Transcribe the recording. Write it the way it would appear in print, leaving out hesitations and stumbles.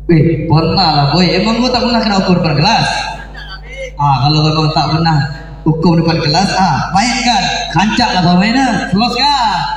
Pernah lah boy. Emang kau tak pernah kena ukur depan kelas? Kalau memang tak pernah hukum depan kelas, mainkan. Kancak lah kau mainan. Teruskan.